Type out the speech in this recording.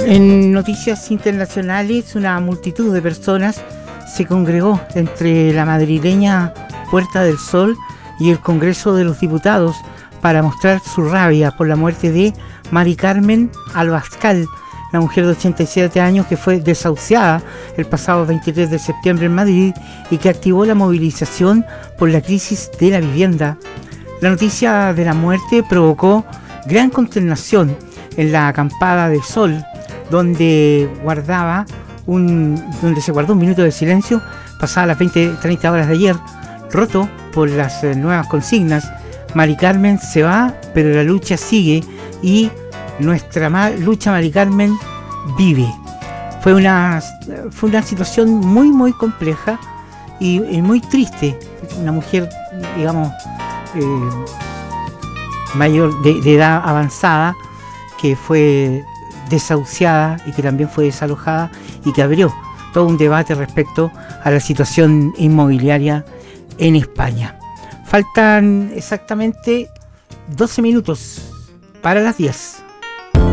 En noticias internacionales, una multitud de personas se congregó entre la madrileña Puerta del Sol y el Congreso de los Diputados para mostrar su rabia por la muerte de Mari Carmen Albascal, la mujer de 87 años que fue desahuciada el pasado 23 de septiembre en Madrid y que activó la movilización por la crisis de la vivienda. La noticia de la muerte provocó gran consternación en la acampada del Sol, donde se guardó un minuto de silencio pasadas las 20-30 horas de ayer, roto por las nuevas consignas. Mari Carmen se va, pero la lucha sigue y nuestra lucha Mari Carmen vive. Fue una situación muy compleja y muy triste. Una mujer, digamos, mayor de edad avanzada, que fue desahuciada y que también fue desalojada y que abrió todo un debate respecto a la situación inmobiliaria en España. Faltan exactamente 12 minutos para las 10.